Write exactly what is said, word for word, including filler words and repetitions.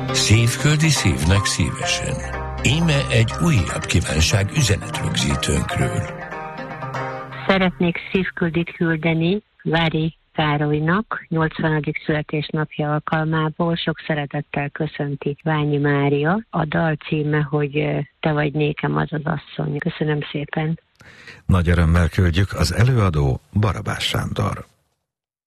Szívköldi szívnek szívesen. Íme egy újabb kívánság üzenetrögzítőnkről. Szeretnék szívküldit küldeni Vári Károlynak nyolcvanadik születésnapja alkalmából. Sok szeretettel köszönti Ványi Mária. A dal címe, hogy Te vagy nékem az az asszony. Köszönöm szépen. Nagy örömmel küldjük, az előadó Barabás Sándor.